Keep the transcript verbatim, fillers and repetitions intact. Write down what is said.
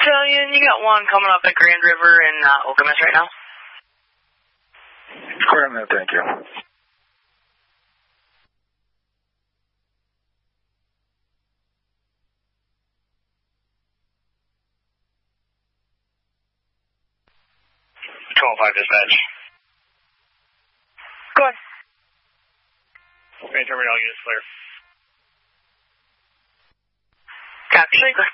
Battalion, you got one coming up at Grand River in uh, Okemos right now? Clear on that, thank you. twelve five dispatch. Go ahead. Main terminal units clear. Copy, go.